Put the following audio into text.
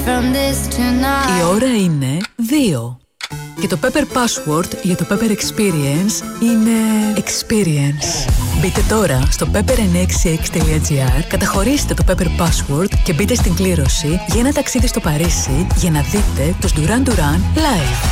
Η ώρα είναι 2. Και το Pepper Password για το Pepper Experience είναι Experience. Μπείτε τώρα στο pepper966.gr, καταχωρήστε το Pepper Password και μπείτε στην κλήρωση για ένα ταξίδι στο Παρίσι για να δείτε τους Duran Duran live.